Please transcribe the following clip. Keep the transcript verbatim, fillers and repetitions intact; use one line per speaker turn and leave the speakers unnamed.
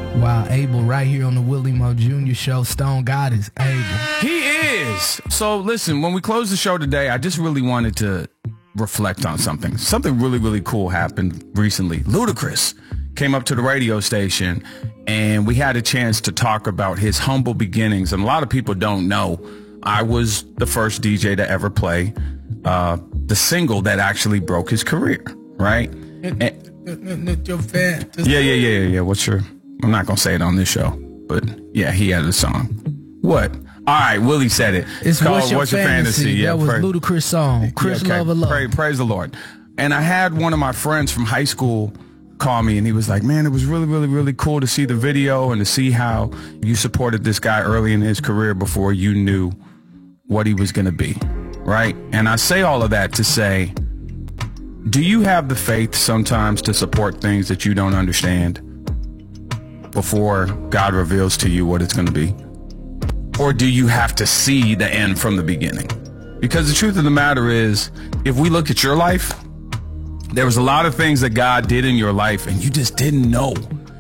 Wow, Abel, right here on the Willie Mo Junior Show. Stone God is able.
He is. So listen, when we close the show today, I just really wanted to reflect on something. Something really, really cool happened recently. Ludacris came up to the radio station and we had a chance to talk about his humble beginnings. And a lot of people don't know I was the first D J to ever play uh, the single that actually broke his career, right? And, yeah, yeah, yeah, yeah, yeah. What's your... I'm not going to say it on this show, but yeah, he had a song. What? All right, Willie said it.
It's
called
What's Your,
What's Your
Fantasy?
Fantasy? Yeah,
that was
pray,
Ludacris' song. Chris
yeah, okay.
Love Love.
Pray, praise the Lord. And I had one of my friends from high school call me, and he was like, man, it was really, really, really cool to see the video and to see how you supported this guy early in his career before you knew what he was going to be, right? And I say all of that to say, do you have the faith sometimes to support things that you don't understand before God reveals to you what it's going to be? Or do you have to see the end from the beginning? Because the truth of the matter is, if we look at your life, there was a lot of things that God did in your life and you just didn't know